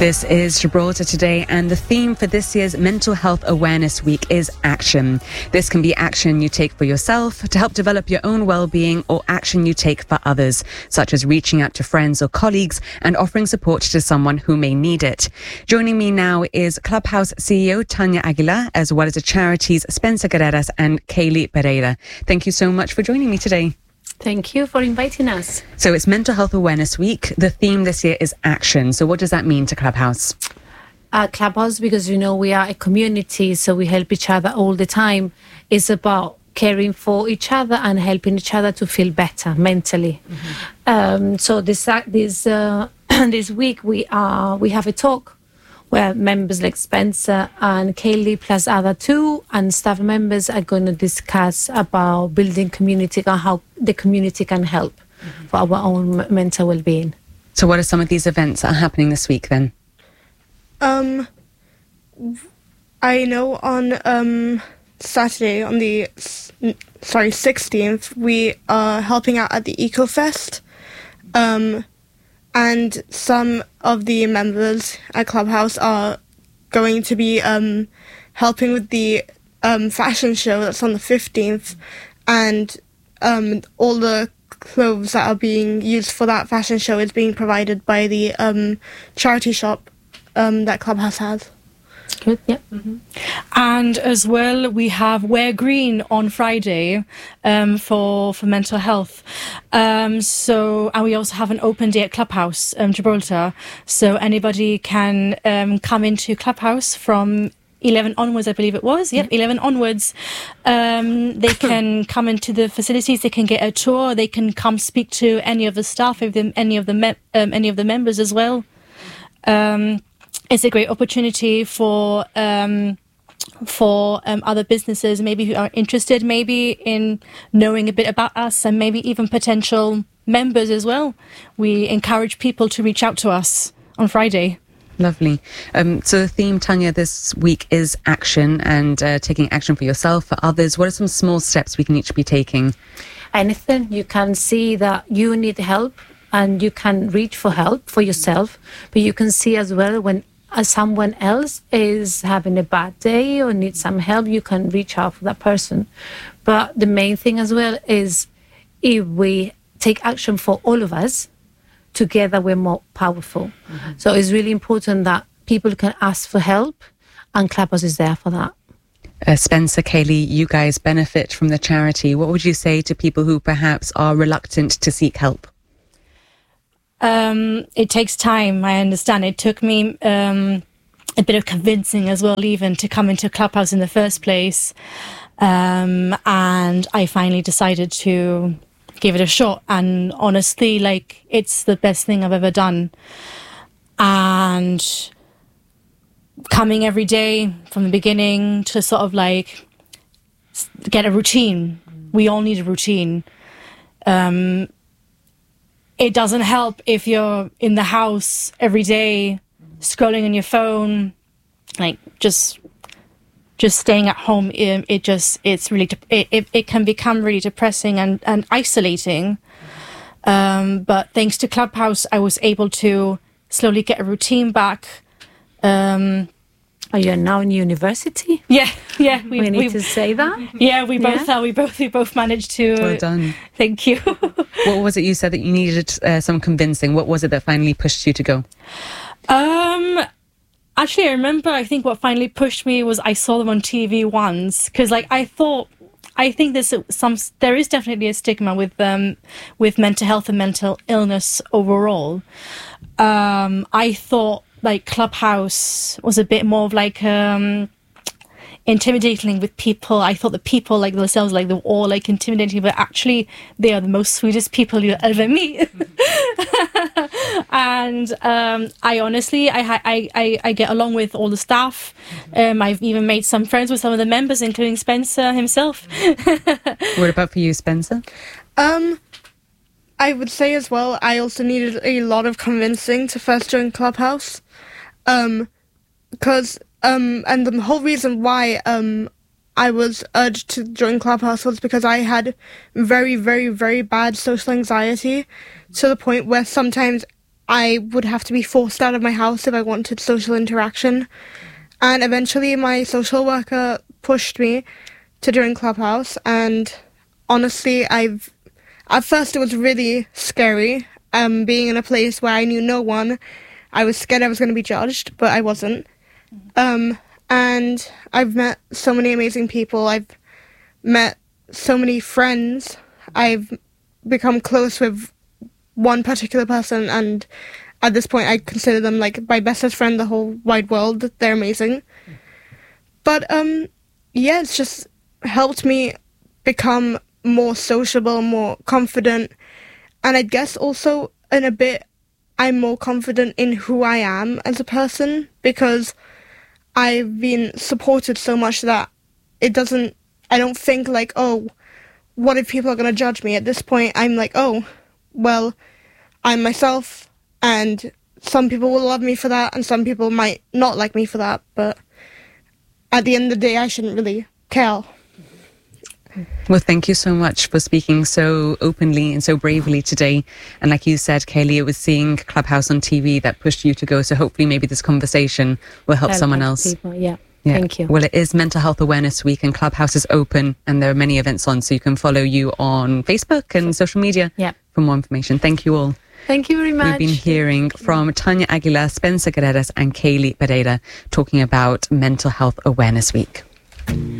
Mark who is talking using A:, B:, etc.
A: This is Gibraltar Today, and the theme for this year's Mental Health Awareness Week is action. This can be action you take for yourself to help develop your own well-being, or action you take for others, such as reaching out to friends or colleagues and offering support to someone who may need it. Joining me now is Clubhouse CEO Tanya Aguilar, as well as the charities Spencer Guerreras and Kaylee Pereira. Thank you so much for joining me today.
B: Thank you for inviting us.
A: So it's Mental Health Awareness Week. The theme this year is action. So what does that mean to Clubhouse?
B: Clubhouse, because we are a community, so we help each other all the time. It's about caring for each other and helping each other to feel better mentally. Mm-hmm. So this week we have a talk where members like Spencer and Kaylee plus other two and staff members are going to discuss about building community and how the community can help for our own mental well-being.
A: So what are some of these events that are happening this week then?
C: I know on Saturday, on the 16th, we are helping out at the EcoFest. And some of the members at Clubhouse are going to be helping with the fashion show that's on the 15th, and all the clothes that are being used for that fashion show is being provided by the charity shop that Clubhouse has.
B: Good, yeah. Mm-hmm.
D: And as well, we have Wear Green on Friday for mental health. And we also have an open day at Clubhouse Gibraltar. So anybody can come into Clubhouse from 11 onwards, I believe it was. Yep, 11 onwards. They can come into the facilities. They can get a tour. They can come speak to any of the staff, any of the members as well. It's a great opportunity for other businesses, maybe who are interested, maybe in knowing a bit about us, and maybe even potential members as well. We encourage people to reach out to us on Friday.
A: Lovely. So the theme, Tanya, this week is action, and taking action for yourself, for others. What are some small steps we can each be taking?
B: Anything. You can see that you need help and you can reach for help for yourself, but you can see as well when someone else is having a bad day or needs some help, you can reach out for that person. But the main thing as well is if we take action for all of us, together we're more powerful. Mm-hmm. So it's really important that people can ask for help, and Clubhouse is there for that.
A: Spencer, Kaylee, you guys benefit from the charity. What would you say to people who perhaps are reluctant to seek help?
D: It takes time, I understand. It took me a bit of convincing as well, even to come into Clubhouse in the first place. And I finally decided to give it a shot. And honestly, it's the best thing I've ever done. And coming every day from the beginning to sort of get a routine. We all need a routine. It doesn't help if you're in the house every day, scrolling on your phone, just staying at home. It can become really depressing and isolating. But thanks to Clubhouse, I was able to slowly get a routine back.
B: Are you now in university?
D: Yeah.
B: We need to say that.
D: Yeah, we both are. We both managed to.
A: Well done.
D: Thank you.
A: What was it you said that you needed some convincing? What was it that finally pushed you to go?
D: Actually, I remember. I think what finally pushed me was I saw them on TV once, because I think there is definitely a stigma with mental health and mental illness overall. I thought Clubhouse was a bit more of intimidating with people. I thought that people themselves, they were all intimidating, but actually they are the most sweetest people you'll ever meet. And I honestly, I get along with all the staff. I've even made some friends with some of the members, including Spencer himself.
C: What about for you, Spencer? I would say as well, I also needed a lot of convincing to first join Clubhouse. And the whole reason why I was urged to join Clubhouse was because I had very, very, very bad social anxiety, to the point where sometimes I would have to be forced out of my house if I wanted social interaction. And eventually my social worker pushed me to join Clubhouse, and honestly, at first it was really scary, being in a place where I knew no one. I was scared I was going to be judged, but I wasn't. And I've met so many amazing people. I've met so many friends. I've become close with one particular person, and at this point I consider them like my bestest friend in the whole wide world. They're amazing. But yeah, it's just helped me become more sociable, more confident, and I guess also in a bit I'm more confident in who I am as a person, because I've been supported so much that I don't think like, oh, what if people are going to judge me? At this point I'm like, oh, well, I'm myself, and some people will love me for that and some people might not like me for that, but at the end of the day I shouldn't really care.
A: Well, thank you so much for speaking so openly and so bravely today. And like you said, Kaylee, it was seeing Clubhouse on TV that pushed you to go. So hopefully maybe this conversation will help someone else.
B: People. Yeah. Thank you.
A: Well, it is Mental Health Awareness Week and Clubhouse is open and there are many events on. So you can follow you on Facebook and social media for more information. Thank you all.
B: Thank you very much.
A: We've been hearing from Tanya Aguilar, Spencer Guerreras and Kaylee Pereira talking about Mental Health Awareness Week.